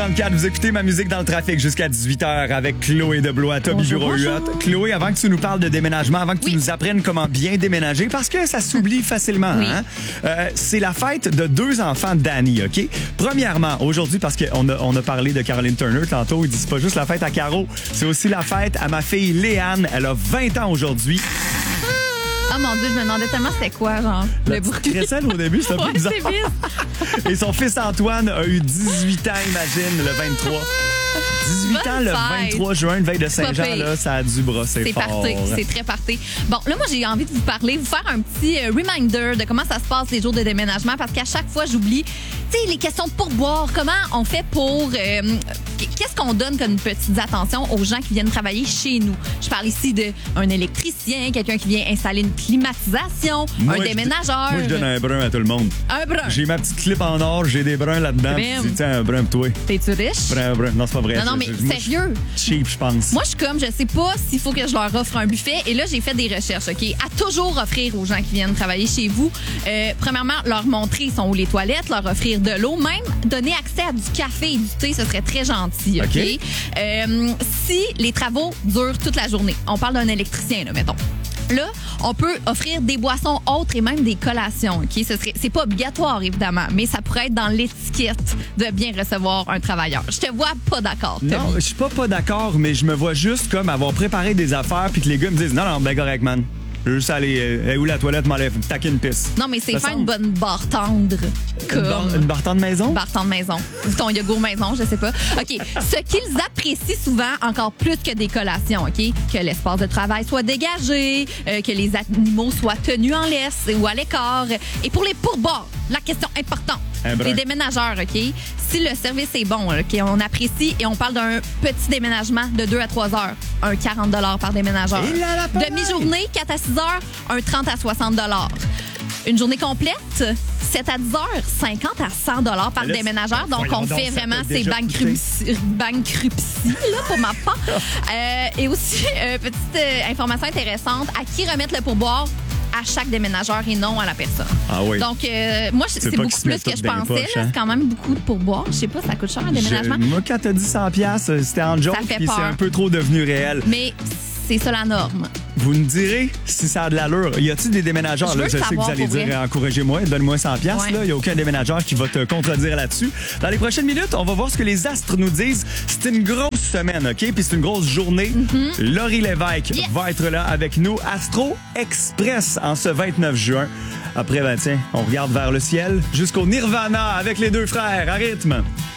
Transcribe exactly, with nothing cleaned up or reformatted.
trente-quatre, vous écoutez ma musique dans le trafic jusqu'à dix-huit heures avec Chloé de Blois, Toby Bureau Huot. Chloé, avant que tu nous parles de déménagement, avant que oui. tu nous apprennes comment bien déménager, parce que ça s'oublie facilement, oui. hein? Euh, c'est la fête de deux enfants d'Annie, OK? Premièrement, aujourd'hui, parce qu'on a, on a parlé de Caroline Turner tantôt, il dit c'est pas juste la fête à Caro, c'est aussi la fête à ma fille Léane. Elle a vingt ans aujourd'hui. Oh mon Dieu, je me demandais tellement c'était quoi, genre, la le bruit. Crécelle au début, c'est un peu ouais, bizarre. C'est Et son fils Antoine a eu dix-huit ans, imagine, le vingt-trois. dix-huit Bonne ans, le vingt-trois juin, une veille de Saint-Jean, là, ça a dû brosser c'est fort. C'est parti, c'est très parti. Bon, là, moi, j'ai envie de vous parler, vous faire un petit euh, reminder de comment ça se passe les jours de déménagement, parce qu'à chaque fois, j'oublie, tu sais, les questions de pourboire, comment on fait pour... Euh, qu'est-ce qu'on donne comme petite attention aux gens qui viennent travailler chez nous? Je parle ici d'un électricien, quelqu'un qui vient installer une climatisation, moi, un déménageur. Je, moi, je donne un brun à tout le monde. Un brun. J'ai ma petite clip en or, j'ai des bruns là-dedans. Je dis, tiens, un brun pour toi. T'es-tu riche? Brun, brun. Non, c'est pas vrai. Non, non, mais je, sérieux. Moi, je, cheap, je pense. Moi, je suis comme, je sais pas s'il faut que je leur offre un buffet. Et là, j'ai fait des recherches, OK? À toujours offrir aux gens qui viennent travailler chez vous. Euh, premièrement, leur montrer sont où les toilettes, leur offrir de l'eau, même donner accès à du café et du thé, ce serait très gentil, OK? okay. Euh, si les travaux durent toute la journée, on parle d'un électricien, là, mettons. Là, on peut offrir des boissons autres et même des collations. Ok, ce serait, c'est pas obligatoire, évidemment, mais ça pourrait être dans l'étiquette de bien recevoir un travailleur. Je te vois pas d'accord. Non, je suis pas pas d'accord, mais je me vois juste comme avoir préparé des affaires puis que les gars me disent non, non, ben correct, man. Je veux juste aller euh, où la toilette m'enlève, taquer une pisse. Non, mais c'est faire une bonne barre tendre. Comme... Une, bar, une barre tendre maison? Barre tendre maison. Ou ton yogourt maison, je sais pas. OK. Ce qu'ils apprécient souvent, encore plus que des collations, OK? Que l'espace de travail soit dégagé, euh, que les animaux soient tenus en laisse ou à l'écart. Et pour les pourboires, la question importante. Les déménageurs, OK? Si le service est bon, OK, on apprécie et on parle d'un petit déménagement de deux à trois heures, un quarante dollars par déménageur. Demi-journée, quatre à six heures, un trente à soixante dollars. Une journée complète, sept à dix heures, cinquante à cent dollars par là, déménageur. Donc, on fait donc, vraiment ces bankruptcies là, pour ma part. euh, et aussi, euh, petite euh, information intéressante, à qui remettre le pourboire? À chaque déménageur et non à la personne. Ah oui. Donc, euh, moi, c'est beaucoup plus que je pensais. Poches, hein? C'est quand même beaucoup de pourboire. Je sais pas, ça coûte cher un déménagement. Je, moi, quand t'as dit cent dollars, c'était en joke, puis c'est un peu trop devenu réel. Mais c'est ça la norme. Vous me direz si ça a de l'allure. Y a-t-il des déménageurs? Je, là, je sais que vous allez dire encouragez-moi, donne-moi cent dollars. Il n'y a aucun déménageur qui va te contredire là-dessus. Dans les prochaines minutes, on va voir ce que les astres nous disent. C'est une grosse semaine, OK? Puis c'est une grosse journée. Mm-hmm. Laurie Lévesque yes. va être là avec nous. Astro Express en ce vingt-neuf juin. Après, ben tiens, on regarde vers le ciel jusqu'au Nirvana avec les deux frères à rythme.